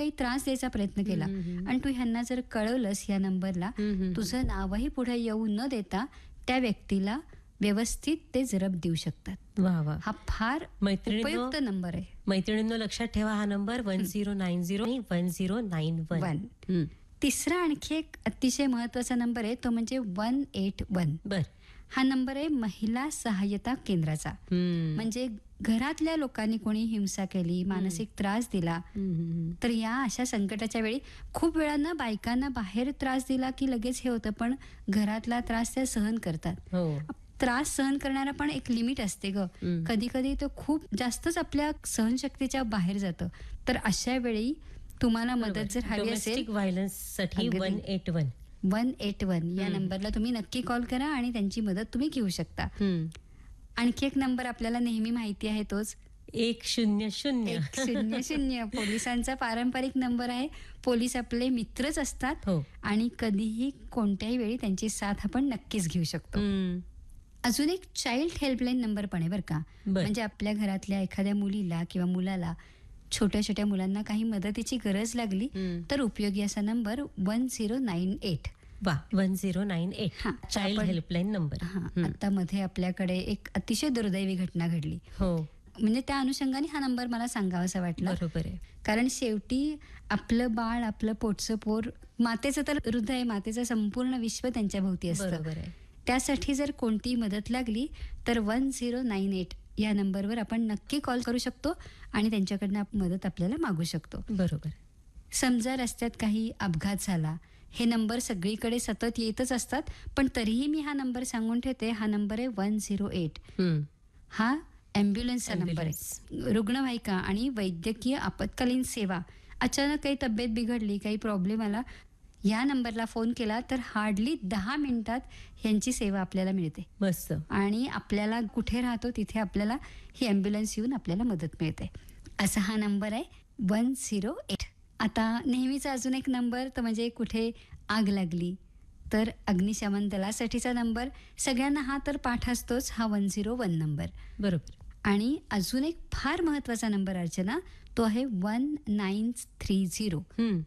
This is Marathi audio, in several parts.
काही त्रास द्यायचा प्रयत्न केला आणि तू ह्यांना जर कळवलंस या नंबरला, तुझं नावही पुढे येऊ न देता त्या व्यक्तीला व्यवस्थित ते जरब देऊ शकतात. वा वा. हा फार उपयुक्त नंबर आहे. मैत्रिणींनो, लक्षात ठेवा हा नंबर 1090 1091. तिसरा आणखी एक अतिशय महत्वाचा नंबर आहे, तो म्हणजे 181. बर. हा नंबर आहे महिला सहाय्यता केंद्राचा. म्हणजे घरातल्या लोकांनी कोणी हिंसा केली, मानसिक त्रास दिला, तर या अशा संकटाच्या वेळी खूप वेळांना बायकांना बाहेर त्रास दिला की लगेच हे होतं, पण घरातला त्रास त्या सहन करतात. त्रास सहन करणारा पण एक लिमिट असते ग. कधी कधी तो खूप जास्तच आपल्या सहनशक्तीच्या बाहेर जातं. तर अशा वेळी तुम्हाला मदत जर हवी असेल, व्हायलन्स साठी 181 या नंबरला तुम्ही नक्की कॉल करा आणि त्यांची मदत तुम्ही घेऊ शकता. आणखी एक नंबर आपल्याला नेहमी माहिती आहे, तोच 100. पोलिसांचा पारंपरिक नंबर आहे. पोलीस आपले मित्रच असतात आणि कधीही कोणत्याही वेळी त्यांची साथ आपण नक्कीच घेऊ शकतो. अजून एक चाइल्ड हेल्पलाईन नंबर पण आहे बरं का. म्हणजे आपल्या घरातल्या एखाद्या मुलीला किंवा मुलाला, छोट्या छोट्या मुलांना काही मदतीची गरज लागली तर उपयोगी असा नंबर 1098. वा, 1098 चाइल्ड हेल्पलाईन नंबर. आता मध्ये आपल्याकडे एक अतिशय दुर्दैवी घटना घडली. म्हणजे त्या अनुषंगाने हा नंबर मला सांगावासा वाटला. बरोबर आहे. कारण शेवटी आपलं बाळ, आपलं पोटचं पोर, मातेचं तर हृदय, मातेचं संपूर्ण विश्व त्यांच्या भोवती असतं. त्यासाठी जर कोणती मदत लागली तर 1098 या नंबरवर आपण नक्की कॉल करू शकतो आणि त्यांच्याकडनं मदत आपल्याला मागू शकतो. बरोबर. समजा रस्त्यात काही अपघात झाला, हे नंबर सगळीकडे सतत येतच असतात, पण तरीही मी हा नंबर सांगून ठेवते. हा नंबर आहे 108. हा ॲम्ब्युलन्सचा नंबर आहे. रुग्णवाहिका आणि वैद्यकीय आपत्कालीन सेवा, अचानक काही तब्येत बिघडली, काही प्रॉब्लेम आला, या नंबरला फोन केला तर हार्डली 10 मिनिटात ह्यांची सेवा आपल्याला मिळते. मस्त. आणि आपल्याला कुठे राहतो तिथे आपल्याला ही ॲम्ब्युलन्स येऊन आपल्याला मदत मिळते. असा हा नंबर आहे 108. आता नेहमीचा अजून एक नंबर, तर म्हणजे कुठे आग लागली तर अग्निशमन दलासाठीचा नंबर. सगळ्यांना हा तर पाठ असतोच, हा 101 नंबर. बरोबर. आणि अजून एक फार महत्वाचा नंबर अर्चना, तो आहे 1930.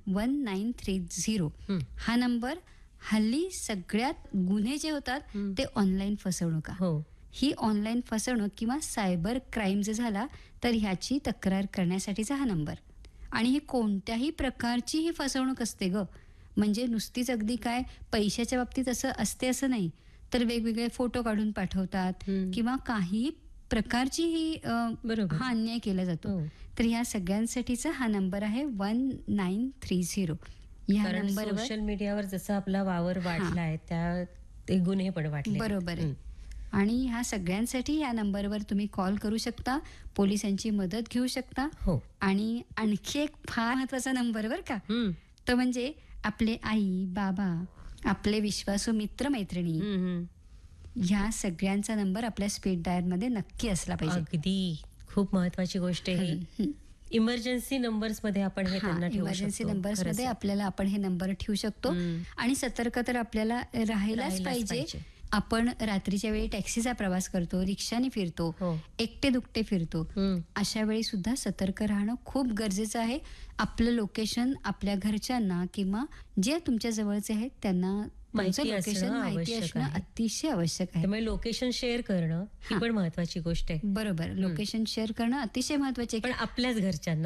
1930 हा नंबर. हल्ली सगळ्यात गुन्हे जे होतात ते ऑनलाईन फसवणुका. ही ऑनलाईन फसवणूक किंवा सायबर क्राईम जर झाला तर ह्याची तक्रार करण्यासाठीचा हा नंबर. आणि ही कोणत्याही प्रकारची ही फसवणूक असते ग. म्हणजे नुसतीच अगदी काय पैशाच्या बाबतीत असं असते असं नाही, तर वेगवेगळे फोटो काढून पाठवतात किंवा काही प्रकारची ही हा अन्याय केला जातो. तर ह्या सगळ्यांसाठीचा हा नंबर आहे 1930. या नंबरवर सोशल मीडियावर जसा आपला वावर वाढला आहे त्या ते गुन्हे पण वाढले. बरोबर आहे. आणि ह्या सगळ्यांसाठी या नंबरवर तुम्ही कॉल करू शकता, पोलिसांची मदत घेऊ शकता. आणि आणखी एक फार महत्वाचा नंबर बर का, तो म्हणजे आपले आई बाबा, आपले विश्वासू मित्र मैत्रिणी, ह्या सगळ्यांचा नंबर आपल्या स्पीड डायल मध्ये नक्की असला पाहिजे. अगदी खूप महत्वाची गोष्ट आहे. इमर्जन्सी नंबर्स मध्ये आपण हे त्यांना ठेवू शकतो. इमर्जन्सी नंबर्स मध्ये आपल्याला आपण हे नंबर ठेवू शकतो. आणि सतर्क तर आपल्याला राहायलाच पाहिजे. आपण रात्रीच्या वेळी टॅक्सीचा प्रवास करतो, रिक्षाने फिरतो, एकटे दुकटे फिरतो, अशा वेळी सुद्धा सतर्क राहणं खूप गरजेचं आहे. आपलं लोकेशन आपल्या घरच्यांना किंवा जे तुमच्या जवळचे आहेत त्यांना माहिती असणं अतिशय आवश्यक आहे. त्यामुळे लोकेशन शेअर करणं ही पण महत्वाची गोष्ट आहे. बरोबर. लोकेशन शेअर करणं अतिशय महत्वाचे आहे, पण आपल्याच घरच्यांना.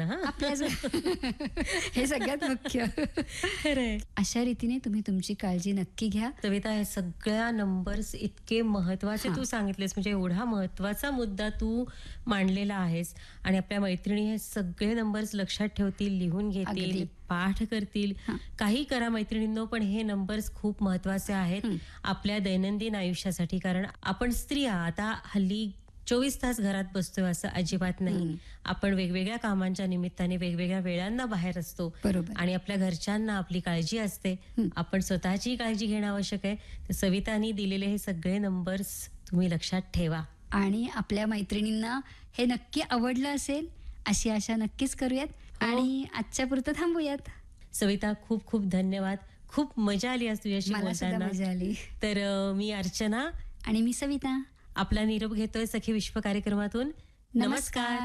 हे सगळ्यात मुख्य. खरंय. अशा रीतीने तुम्ही तुमची काळजी नक्की घ्या. सविता, हे सगळ्या नंबर्स इतके महत्वाचे तू सांगितलेस, म्हणजे एवढा महत्वाचा मुद्दा तू मांडलेला आहेस. आणि आपल्या मैत्रिणी हे सगळे नंबर्स लक्षात ठेवतील, लिहून घेतील, पाठ करतील. काही करा मैत्रिणींनो, पण हे नंबर्स खूप महत्वाचे आहेत आपल्या दैनंदिन आयुष्यासाठी. कारण आपण स्त्रिया आता हल्ली 24 तास घरात बसतोय असं अजिबात नाही. आपण वेगवेगळ्या कामांच्या निमित्ताने वेगवेगळ्या वेळांना बाहेर असतो. आणि आपल्या घरच्यांना आपली काळजी असते. आपण स्वतःची काळजी घेणं आवश्यक आहे. तर सवितानी दिलेले हे सगळे नंबर्स तुम्ही लक्षात ठेवा. आणि आपल्या मैत्रिणींना हे नक्की आवडलं असेल अशी आशा नक्कीच करूयात. आणि आजच्या पुरतं थांबूयात. सविता, खूप खूप धन्यवाद. खूप मजा आली आज तुझ्याशी बोलताना. मजा आली. तर मी अर्चना आणि मी सविता आपला निरोप घेतोय सखी विश्व कार्यक्रमातून. नमस्कार.